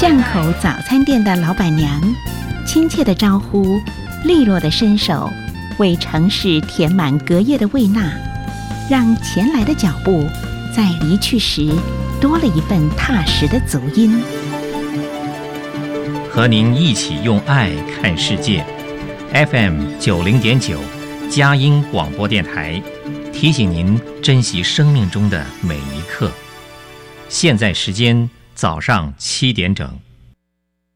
巷口早餐店的老板娘，亲切的招呼，利落的伸手，为城市填满隔夜的胃纳，让前来的脚步在离去时多了一份踏实的足音。 和您一起用爱看世界。FM90.9佳音广播电台提醒您珍惜生命中的每一刻。现在时间早上7点整。